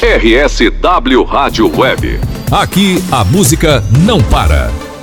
RSW Rádio Web. Aqui a música não para.